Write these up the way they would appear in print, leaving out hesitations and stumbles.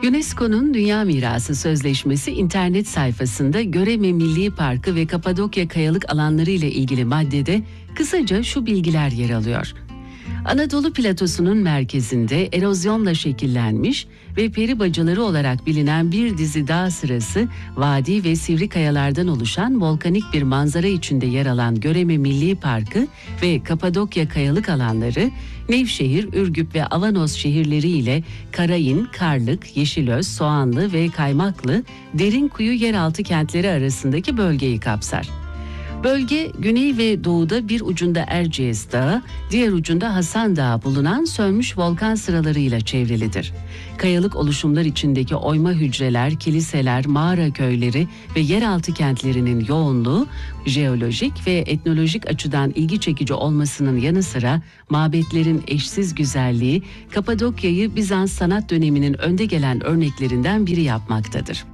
UNESCO'nun Dünya Mirası Sözleşmesi internet sayfasında Göreme Milli Parkı ve Kapadokya Kayalık Alanları ile ilgili maddede kısaca şu bilgiler yer alıyor. Anadolu platosunun merkezinde erozyonla şekillenmiş ve peri bacaları olarak bilinen bir dizi dağ sırası, vadi ve sivri kayalardan oluşan volkanik bir manzara içinde yer alan Göreme Milli Parkı ve Kapadokya Kayalık Alanları, Nevşehir, Ürgüp ve Avanos şehirleri ile Karayın, Karlık, Yeşilöz, Soğanlı ve Kaymaklı, Derinkuyu yeraltı kentleri arasındaki bölgeyi kapsar. Bölge güney ve doğuda bir ucunda Erciyes Dağı, diğer ucunda Hasan Dağı bulunan sönmüş volkan sıralarıyla çevrilidir. Kayalık oluşumlar içindeki oyma hücreler, kiliseler, mağara köyleri ve yeraltı kentlerinin yoğunluğu, jeolojik ve etnolojik açıdan ilgi çekici olmasının yanı sıra mabetlerin eşsiz güzelliği, Kapadokya'yı Bizans sanat döneminin önde gelen örneklerinden biri yapmaktadır.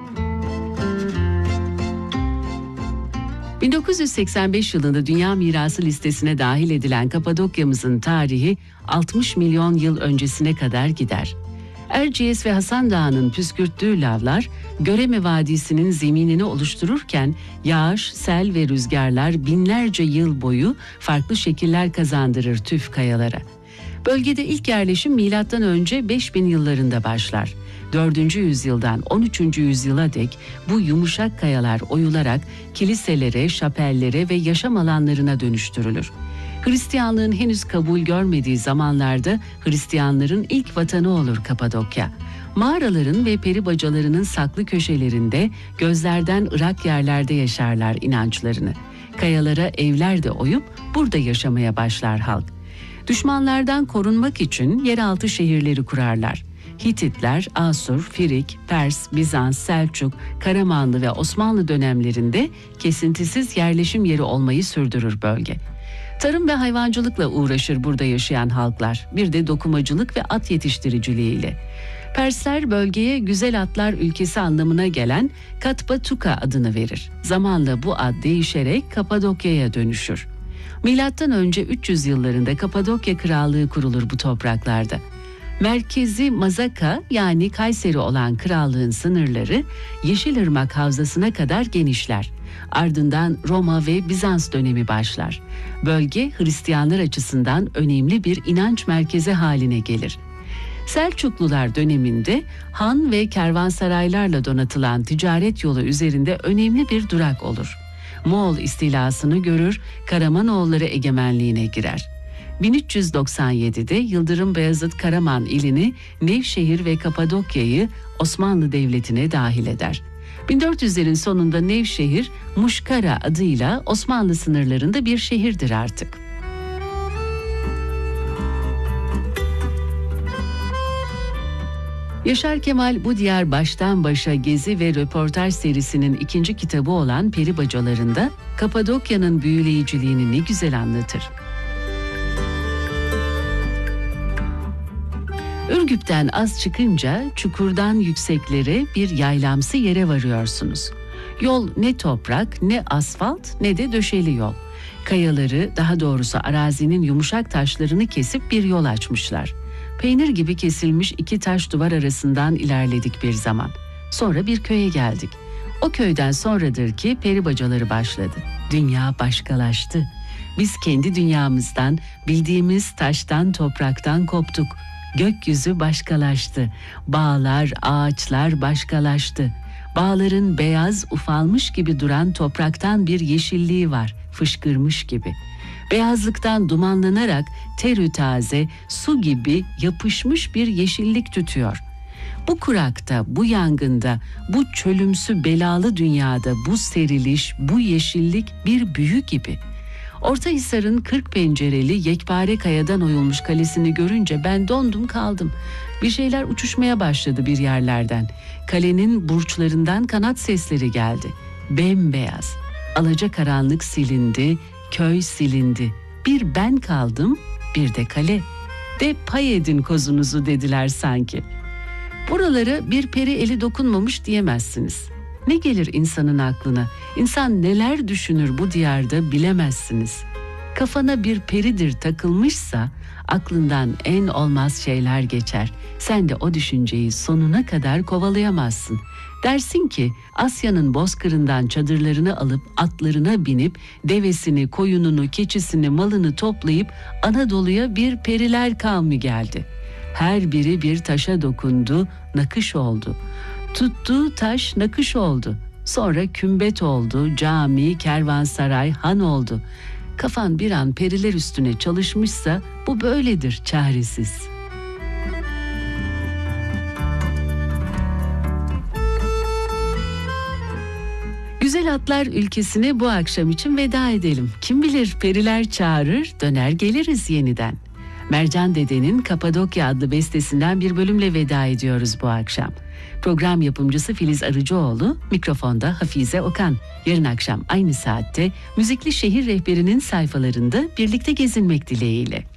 1985 yılında Dünya Mirası listesine dahil edilen Kapadokya'mızın tarihi 60 milyon yıl öncesine kadar gider. Erciyes ve Hasan Dağı'nın püskürttüğü lavlar, Göreme Vadisi'nin zeminini oluştururken yağış, sel ve rüzgarlar binlerce yıl boyu farklı şekiller kazandırır tüf kayalara. Bölgede ilk yerleşim M.Ö. 5000 yıllarında başlar. 4. yüzyıldan 13. yüzyıla dek bu yumuşak kayalar oyularak kiliselere, şapellere ve yaşam alanlarına dönüştürülür. Hristiyanlığın henüz kabul görmediği zamanlarda Hristiyanların ilk vatanı olur Kapadokya. Mağaraların ve peri bacalarının saklı köşelerinde, gözlerden ırak yerlerde yaşarlar inançlarını. Kayalara evler de oyup burada yaşamaya başlar halk. Düşmanlardan korunmak için yeraltı şehirleri kurarlar. Hititler, Asur, Firik, Pers, Bizans, Selçuk, Karamanlı ve Osmanlı dönemlerinde kesintisiz yerleşim yeri olmayı sürdürür bölge. Tarım ve hayvancılıkla uğraşır burada yaşayan halklar, bir de dokumacılık ve at yetiştiriciliğiyle. Persler bölgeye güzel atlar ülkesi anlamına gelen Katpatuka adını verir. Zamanla bu ad değişerek Kapadokya'ya dönüşür. Milattan önce 300 yıllarında Kapadokya Krallığı kurulur bu topraklarda. Merkezi Mazaka yani Kayseri olan krallığın sınırları Yeşilırmak Havzası'na kadar genişler. Ardından Roma ve Bizans dönemi başlar. Bölge Hristiyanlar açısından önemli bir inanç merkezi haline gelir. Selçuklular döneminde han ve kervansaraylarla donatılan ticaret yolu üzerinde önemli bir durak olur. Moğol istilasını görür, Karamanoğulları egemenliğine girer. 1397'de Yıldırım Beyazıt Karaman ilini, Nevşehir ve Kapadokya'yı Osmanlı Devleti'ne dahil eder. 1400'lerin sonunda Nevşehir, Muşkara adıyla Osmanlı sınırlarında bir şehirdir artık. Yaşar Kemal bu diyar baştan başa gezi ve röportaj serisinin 2. kitabı olan Peri Bacaları'nda Kapadokya'nın büyüleyiciliğini ne güzel anlatır. Ürgüp'ten az çıkınca çukurdan yükseklere bir yaylamsı yere varıyorsunuz. Yol ne toprak, ne asfalt, ne de döşeli yol. Kayaları, daha doğrusu arazinin yumuşak taşlarını kesip bir yol açmışlar. Peynir gibi kesilmiş 2 taş duvar arasından ilerledik bir zaman. Sonra bir köye geldik. O köyden sonradır ki peri bacaları başladı. Dünya başkalaştı. Biz kendi dünyamızdan, bildiğimiz taştan, topraktan koptuk. Gökyüzü başkalaştı. Bağlar, ağaçlar başkalaştı. Bağların beyaz, ufalmış gibi duran topraktan bir yeşilliği var, fışkırmış gibi. Beyazlıktan dumanlanarak terü taze, su gibi yapışmış bir yeşillik tütüyor. Bu kurakta, bu yangında, bu çölümsü belalı dünyada bu seriliş, bu yeşillik bir büyü gibi. Ortahisar'ın 40 pencereli yekpare kayadan oyulmuş kalesini görünce ben dondum kaldım. Bir şeyler uçuşmaya başladı bir yerlerden. Kalenin burçlarından kanat sesleri geldi. Bembeyaz. Alacakaranlık silindi, köy silindi. Bir ben kaldım, bir de kale. De pay edin kozunuzu dediler sanki. Buralara bir peri eli dokunmamış diyemezsiniz. Ne gelir insanın aklına? İnsan neler düşünür bu diyarda bilemezsiniz. Kafana bir peridir takılmışsa aklından en olmaz şeyler geçer. Sen de o düşünceyi sonuna kadar kovalayamazsın. Dersin ki Asya'nın bozkırından çadırlarını alıp atlarına binip devesini, koyununu, keçisini, malını toplayıp Anadolu'ya bir periler kavmi geldi. Her biri bir taşa dokundu, nakış oldu. Tuttuğu taş nakış oldu. Sonra kümbet oldu, cami, kervansaray, han oldu. Kafan bir an periler üstüne çalışmışsa bu böyledir, çaresiz. Güzel Atlar ülkesine bu akşam için veda edelim. Kim bilir periler çağırır, döner geliriz yeniden. Mercan Dede'nin Kapadokya adlı bestesinden bir bölümle veda ediyoruz bu akşam. Program yapımcısı Filiz Arıcıoğlu, mikrofonda Hafize Okan. Yarın akşam aynı saatte Müzikli Şehir Rehberi'nin sayfalarında birlikte gezinmek dileğiyle.